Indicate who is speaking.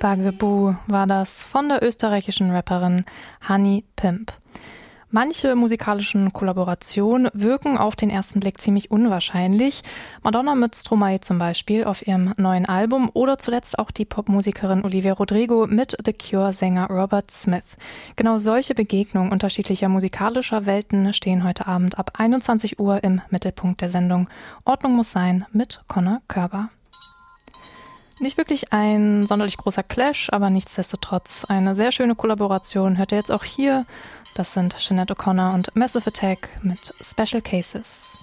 Speaker 1: Bugaboo war das von der österreichischen Rapperin Honey Pimp. Manche musikalischen Kollaborationen wirken auf den ersten Blick ziemlich unwahrscheinlich. Madonna mit Stromae zum Beispiel auf ihrem neuen Album oder zuletzt auch die Popmusikerin Olivia Rodrigo mit The Cure-Sänger Robert Smith. Genau solche Begegnungen unterschiedlicher musikalischer Welten stehen heute Abend ab 21 Uhr im Mittelpunkt der Sendung Ordnung muss sein mit Conor Körber. Nicht wirklich ein sonderlich großer Clash, aber nichtsdestotrotz eine sehr schöne Kollaboration. Hört ihr jetzt auch hier? Das sind Sinead O'Connor und Massive Attack mit Special Cases.